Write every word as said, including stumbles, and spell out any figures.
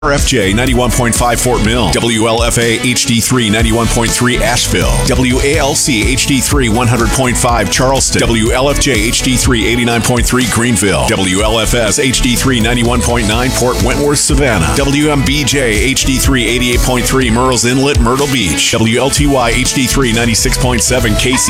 R F J ninety-one point five Fort Mill, W L F A H D three ninety-one point three Asheville, W A L C H D three one hundred point five Charleston, W L F J H D three eighty-nine point three Greenville, W L F S H D three ninety-one point nine Port Wentworth, Savannah, W M B J H D three eighty-eight point three Murrells Inlet, Myrtle Beach, W L T Y H D three ninety-six point seven K C